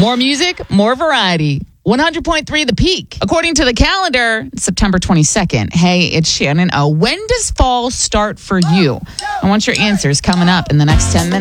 More music, more variety. 100.3 The Peak. According to the calendar, it's September 22nd. Hey, it's Shannon O. When does fall start for you? I want your answers coming up in the next 10 minutes.